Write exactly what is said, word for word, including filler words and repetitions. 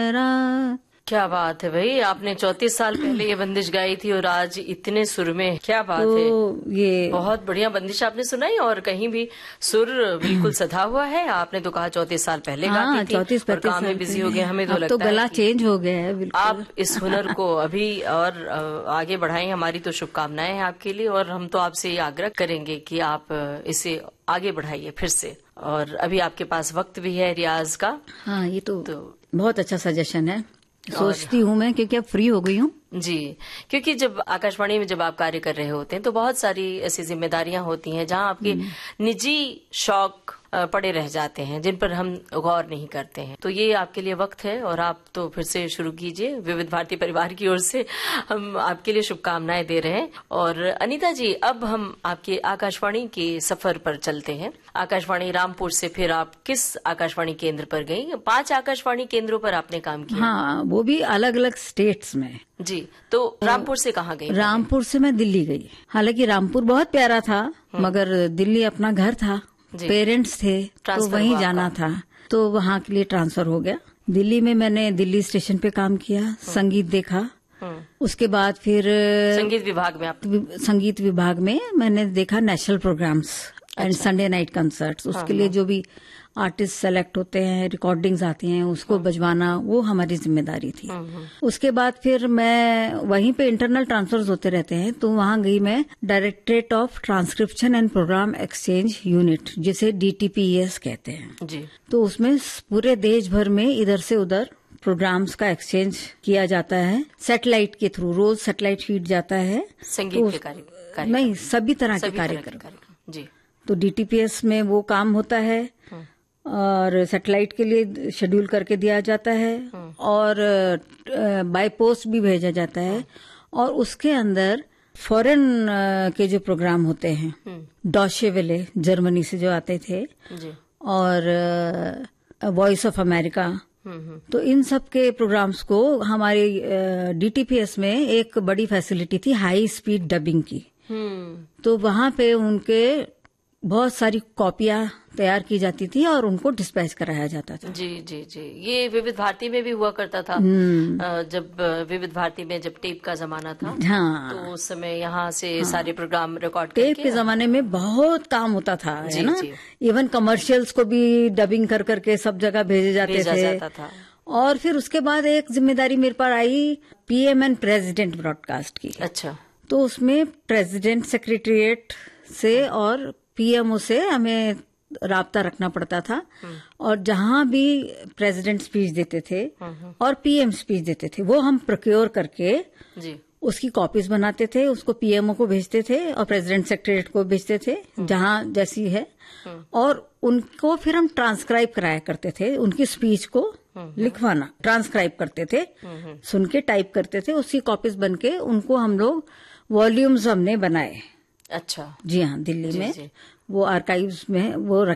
रात। क्या बात है भाई, आपने चौंतीस साल पहले ये बंदिश गाई थी और आज इतने सुर में, क्या बात तो है। ये बहुत बढ़िया बंदिश आपने सुनाई और कहीं भी सुर बिल्कुल सधा हुआ है। आपने तो कहा चौंतीस साल पहले हाँ, गाती थी चौंतीस और पैंतीस काम में साल बिजी पहले। हो गए। हमें तो अब लगता तो गला है कि चेंज हो गया है बिल्कुल। आप इस हुनर को अभी और अ, आगे बढ़ाएं। हमारी तो शुभकामनाएं हैं आपके लिए और हम तो आपसे ये आग्रह करेंगे कि आप अ, इसे आगे बढ़ाइए फिर से। और अभी आपके पास वक्त भी है रियाज का। हाँ, ये तो, तो बहुत अच्छा सजेशन है। सोचती हूँ मैं, क्योंकि अब फ्री हो गई हूँ। जी, क्योंकि जब आकाशवाणी में जब आप कार्य कर रहे होते हैं तो बहुत सारी ऐसी जिम्मेदारियां होती हैं जहां आपके निजी शौक अ, पड़े रह जाते हैं जिन पर हम गौर नहीं करते हैं। तो ये आपके लिए वक्त है और आप तो फिर से शुरू कीजिए। विविध भारती परिवार की ओर से हम आपके लिए शुभकामनाएं दे रहे हैं। और अनीता जी, अब हम आपके आकाशवाणी के सफर पर चलते हैं। आकाशवाणी रामपुर से फिर आप किस आकाशवाणी केंद्र पर गई? पांच आकाशवाणी केंद्रों पर आपने काम किया। हाँ, वो भी अलग अलग स्टेट्स में। जी, तो रामपुर से कहाँ गई? रामपुर से मैं दिल्ली गई। हालांकि रामपुर बहुत प्यारा था, मगर दिल्ली अपना घर था, पेरेंट्स थे, तो वहीं जाना था, तो वहाँ के लिए ट्रांसफर हो गया। दिल्ली में मैंने दिल्ली स्टेशन पे काम किया, संगीत देखा। उसके बाद फिर संगीत विभाग में आप? संगीत विभाग में मैंने देखा national programmes and Sunday night concerts. उसके लिए जो भी आर्टिस्ट सेलेक्ट होते हैं, रिकॉर्डिंग्स आती हैं, उसको बजवाना, वो हमारी जिम्मेदारी थी। उसके बाद फिर मैं वहीं पे इंटरनल ट्रांसफर्स होते रहते हैं, तो वहां गई मैं directorate of transcription and programme exchange unit, जिसे डीटीपीएस कहते हैं। जी। तो उसमें पूरे देश भर में इधर से उधर प्रोग्राम्स का एक्सचेंज किया जाता है सैटेलाइट के थ्रू। रोज सैटेलाइट फीड जाता है संगीत तो के कार्यक्रम, नहीं, सभी तरह के कार्यक्रम। जी। तो डीटीपीएस में वो काम होता है और सैटेलाइट के लिए शेड्यूल करके दिया जाता है और बाय पोस्ट भी भेजा जाता है। और उसके अंदर फॉरेन के जो प्रोग्राम होते हैं, डॉशे वेले जर्मनी से जो आते थे, और वॉइस ऑफ अमेरिका, तो इन सब के प्रोग्राम्स को हमारे डीटीपीएस में एक बड़ी फैसिलिटी थी हाई स्पीड डबिंग की। तो वहां पे उनके बहुत सारी कॉपियां तैयार की जाती थी और उनको डिस्पैच कराया जाता था। जी जी जी, ये विविध भारती में भी हुआ करता था। जब विविध भारती में जब टेप का जमाना था, हाँ, तो उस समय यहाँ से हाँ, सारे प्रोग्राम रिकॉर्ड करके, टेप के जमाने में बहुत काम होता था, है ना। इवन कमर्शियल्स को भी डबिंग कर करके सब जगह भेजे जाते भेजा थे। जाता था। और फिर उसके बाद एक जिम्मेदारी मेरे पर आई पीएम एंड प्रेसिडेंट ब्रॉडकास्ट की। अच्छा। तो उसमें प्रेसिडेंट सेक्रेटरिएट से और पीएमओ से हमें राब्ता रखना पड़ता था। और जहां भी प्रेसिडेंट स्पीच देते थे और पीएम स्पीच देते थे, वो हम प्रोक्योर करके जी, उसकी कॉपीज बनाते थे, उसको पीएमओ को भेजते थे और प्रेसिडेंट सेक्रेटरिएट को भेजते थे, जहां जैसी है। और उनको फिर हम ट्रांसक्राइब कराया करते थे, उनकी स्पीच को लिखवाना, ट्रांसक्राइब करते थे, सुन के टाइप करते थे, उसकी कॉपीज बन के उनको हम लोग वॉल्यूम्स हमने बनाए। अच्छा। जी हाँ, दिल्ली जी, में जी। वो आर्काइव्स में वो